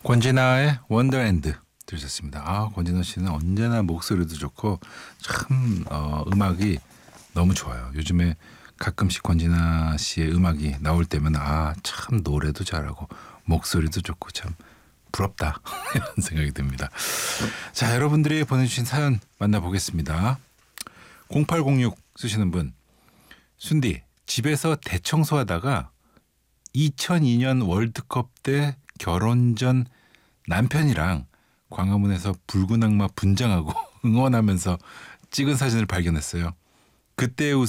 권진아의 원더랜드 들으셨습니다. 권진아 씨는 언제나 목소리도 좋고 참 음악이 너무 좋아요. 요즘에 가끔씩 권진아 씨의 음악이 나올 때면 참 노래도 잘하고 목소리도 좋고 참 부럽다 이런 생각이 듭니다. 자, 여러분들이 보내주신 사연 만나보겠습니다. 0806 쓰시는 분, 순디 집에서 대청소하다가 2002년 월드컵 때 결혼 전 남편이랑 광화문에서 붉은 악마 분장하고 응원하면서 찍은 사진을 발견했어요. 그때의